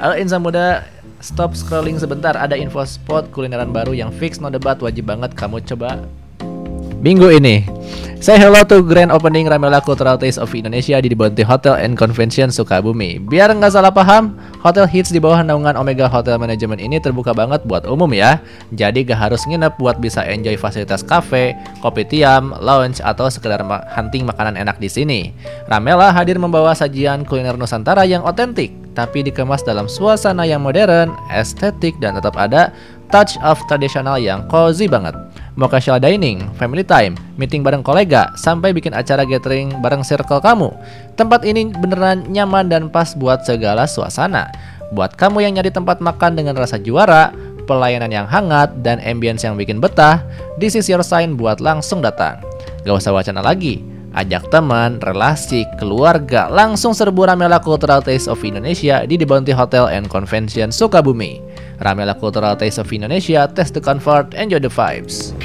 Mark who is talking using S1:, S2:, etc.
S1: Halo insan muda, stop scrolling sebentar. Ada info spot kulineran baru yang fix no debat, wajib banget kamu coba minggu ini. Say hello to grand opening Ramela Cultural Taste of Indonesia di Bonti Hotel and Convention Sukabumi. Biar nggak salah paham, hotel hits di bawah naungan Omega Hotel Management ini terbuka banget buat umum ya. Jadi gak harus nginep buat bisa enjoy fasilitas cafe, kopi tiam, lounge, atau sekedar hunting makanan enak di sini. Ramela hadir membawa sajian kuliner Nusantara yang otentik, tapi dikemas dalam suasana yang modern, estetik, dan tetap ada touch of tradisional yang cozy banget. Mau casual dining, family time, meeting bareng kolega, sampai bikin acara gathering bareng circle kamu. Tempat ini beneran nyaman dan pas buat segala suasana. Buat kamu yang nyari tempat makan dengan rasa juara, pelayanan yang hangat, dan ambience yang bikin betah, this is your sign buat langsung datang. Gak usah wacana lagi, ajak teman, relasi, keluarga, langsung serbu Ramela Cultural Taste of Indonesia di Bonti Hotel and Convention Sukabumi. Ramela Cultural Taste of Indonesia, taste the comfort, enjoy the vibes.